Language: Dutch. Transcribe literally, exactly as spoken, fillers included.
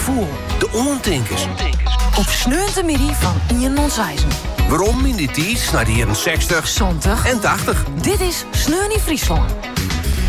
gevoel. De oantinkers. Op sneeuwtemiddag van Ian Monseizen. Waarom in die tijd naar de jaren zestig Zondag. en tachtig? Dit is Sneeuw in Friesland.